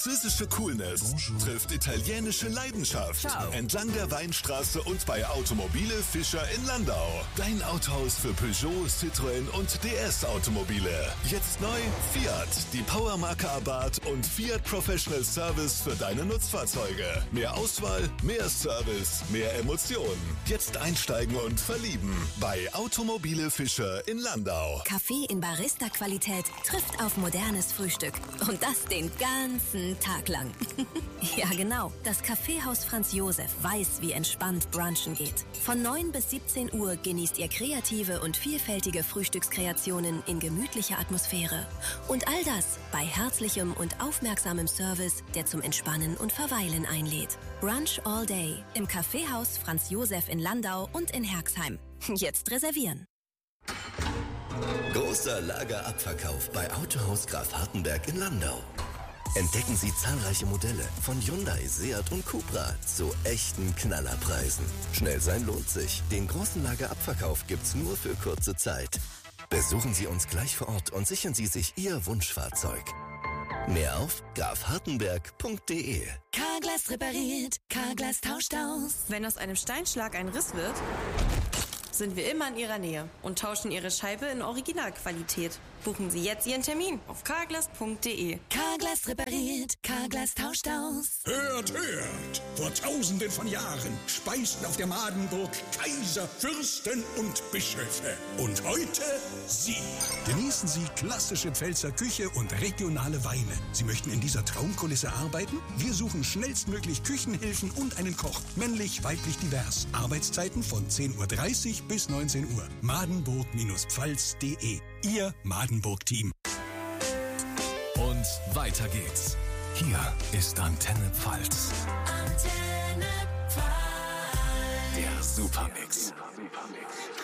Französische Coolness trifft italienische Leidenschaft. Ciao. Entlang der Weinstraße und bei Automobile Fischer in Landau. Dein Autohaus für Peugeot, Citroën und DS Automobile. Jetzt neu Fiat, die Powermarke Abarth und Fiat Professional Service für deine Nutzfahrzeuge. Mehr Auswahl, mehr Service, mehr Emotionen. Jetzt einsteigen und verlieben bei Automobile Fischer in Landau. Kaffee in Barista-Qualität trifft auf modernes Frühstück. Und das den ganzen Tag lang. Ja, genau. Das Kaffeehaus Franz Josef weiß, wie entspannt Brunchen geht. Von 9 bis 17 Uhr genießt ihr kreative und vielfältige Frühstückskreationen in gemütlicher Atmosphäre. Und all das bei herzlichem und aufmerksamem Service, der zum Entspannen und Verweilen einlädt. Brunch all day im Kaffeehaus Franz Josef in Landau und in Herxheim. Jetzt reservieren. Großer Lagerabverkauf bei Autohaus Graf Hartenberg in Landau. Entdecken Sie zahlreiche Modelle von Hyundai, Seat und Cupra zu echten Knallerpreisen. Schnell sein lohnt sich. Den großen Lagerabverkauf gibt's nur für kurze Zeit. Besuchen Sie uns gleich vor Ort und sichern Sie sich Ihr Wunschfahrzeug. Mehr auf grafhartenberg.de. Carglass repariert, Carglass tauscht aus. Wenn aus einem Steinschlag ein Riss wird, sind wir immer in Ihrer Nähe und tauschen Ihre Scheibe in Originalqualität. Buchen Sie jetzt Ihren Termin auf carglass.de. Carglass repariert, Carglass tauscht aus. Hört, hört! Vor Tausenden von Jahren speisten auf der Madenburg Kaiser, Fürsten und Bischöfe. Und heute Sie. Genießen Sie klassische Pfälzer Küche und regionale Weine. Sie möchten in dieser Traumkulisse arbeiten? Wir suchen schnellstmöglich Küchenhilfen und einen Koch. Männlich, weiblich, divers. Arbeitszeiten von 10:30 Uhr bis 19 Uhr. Madenburg-pfalz.de. Ihr Madenburg-Team. Und weiter geht's. Hier ist Antenne Pfalz. Antenne Pfalz. Der Supermix.